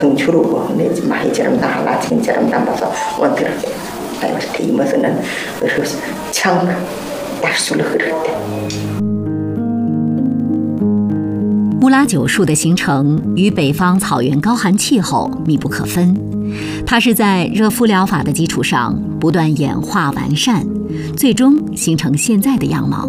주로 마이처럼 나라 진짜로 남아서 원들게 아이한테 이모서는 그래서 창 다수를 그랬대. 乌拉九树的形成与北方草原高寒气候密不可分，它是在热敷疗法的基础上不断演化完善，最终形成现在的样貌。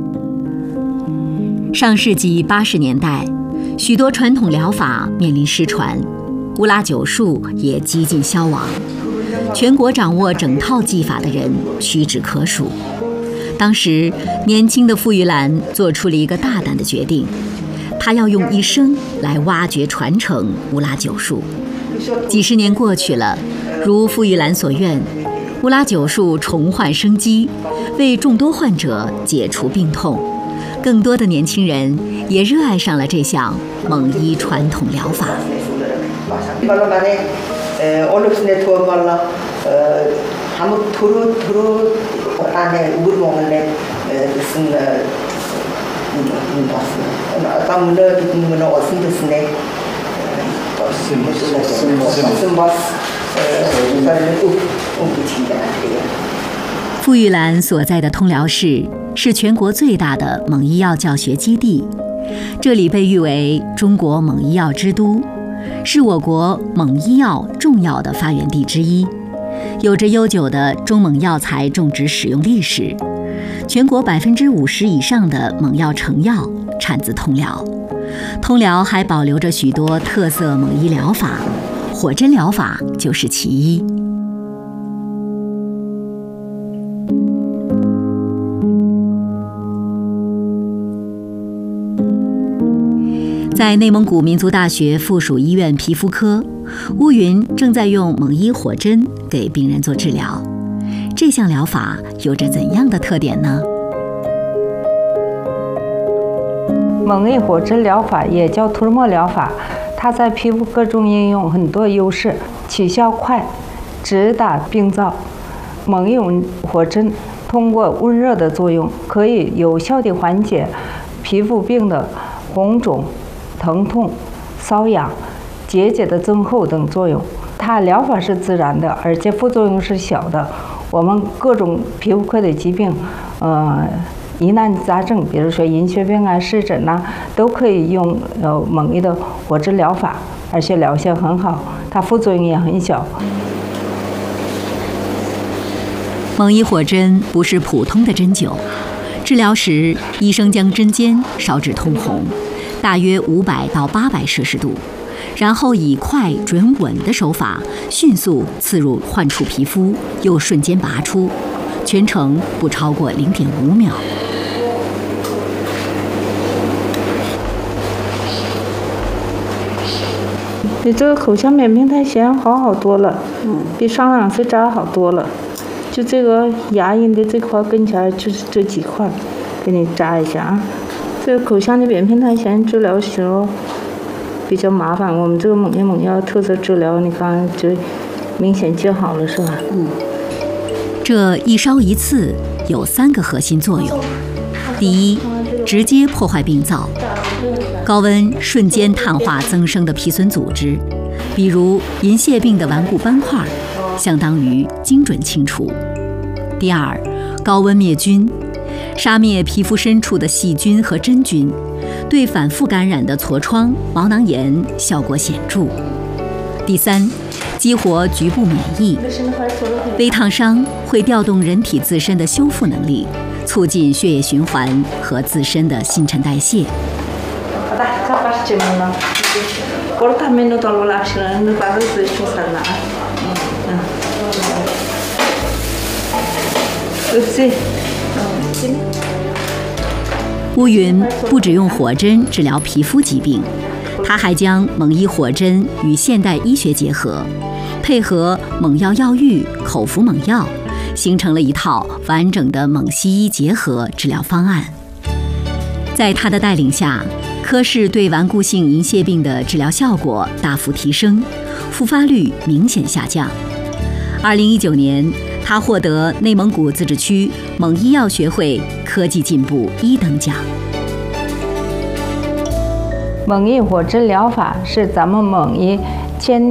上世纪80年代，许多传统疗法面临失传，乌拉九树也几近消亡。全国掌握整套技法的人屈指可数。当时，年轻的傅玉兰做出了一个大胆的决定，她要用一生来挖掘传承乌拉九树。几十年过去了，如傅玉兰所愿，乌拉九树重焕生机，为众多患者解除病痛。更多的年轻人也热爱上了这项蒙医传统疗法。傅玉兰所在的通疗室是全国最大的蒙医药教学基地，这里被誉为中国蒙医药之都，是我国蒙医药重要的发源地之一，有着悠久的中蒙药材种植使用历史。全国50%以上的蒙药成药产自通辽。通辽还保留着许多特色蒙医疗法，火针疗法就是其一。在内蒙古民族大学附属医院皮肤科，乌云正在用蒙医火针给病人做治疗。这项疗法有着怎样的特点呢？ 蒙医火针疗法也叫涂抹疗法，它在皮肤科中应用很多优势，起效快，直达病灶。蒙医火针通过温热的作用，可以有效地缓解皮肤病的红肿、疼痛、瘙痒、结节的增厚等作用。它疗法是自然的，而且副作用是小的。我们各种皮肤科的疾病，疑难杂症，比如说银屑病啊、湿疹啊，都可以用蒙医的火针疗法，而且疗效很好，它副作用也很小。 蒙医火针不是普通的针灸，治疗时医生将针尖烧至通红，大约500到800摄氏度，然后以快、准、稳的手法迅速刺入患处皮肤，又瞬间拔出，全程不超过0.5秒。 比这个口腔扁平苔藓好多了，比上2次扎好多了。就这个牙龈的这块跟前，就是这几块，给你扎一下啊。这个口腔的扁平苔藓治疗时候比较麻烦，我们这个蒙药特色治疗，你看这明显见好了，是吧？ 这一烧一刺有3个核心作用：第一，直接破坏病灶，高温瞬间碳化增生的皮损组织，比如银屑病的顽固斑块，相当于精准清除；第二，高温灭菌，杀灭皮肤深处的细菌和真菌，对反复感染的痤疮、毛囊炎效果显著；第三，激活局部免疫，微烫伤会调动人体自身的修复能力，促进血液循环和自身的新陈代谢。乌云不只用火针治疗皮肤疾病，他还将蒙医火针与现代医学结合，配合蒙药药浴、口服蒙药，形成了一套完整的蒙西医结合治疗方案。在他的带领下，科室对顽固性银屑病的治疗效果大幅提升，复发率明显下降。2019年，他获得内蒙古自治区蒙医药学会科技进步1等奖。 蒙医火针疗法是咱们蒙医坚